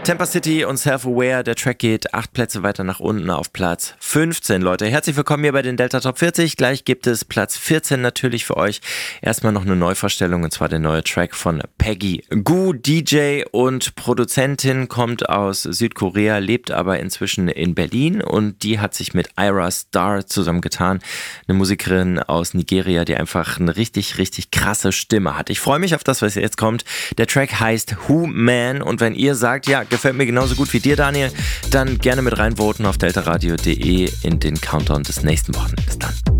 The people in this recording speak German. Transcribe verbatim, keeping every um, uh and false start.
Temper City und Self-Aware, der Track geht acht Plätze weiter nach unten auf Platz fünfzehn, Leute. Herzlich willkommen hier bei den Delta Top vierzig. Gleich gibt es Platz vierzehn natürlich für euch. Erstmal noch eine Neuvorstellung, und zwar der neue Track von Peggy Gou, D J und Produzentin, kommt aus Südkorea, lebt aber inzwischen in Berlin, und die hat sich mit Ira Star zusammengetan. Eine Musikerin aus Nigeria, die einfach eine richtig, richtig krasse Stimme hat. Ich freue mich auf das, was jetzt kommt. Der Track heißt Who Man, und wenn ihr sagt, ja, gefällt mir genauso gut wie dir, Daniel, dann gerne mit reinvoten auf deltaradio punkt de in den Countdown des nächsten Wochenendes dann.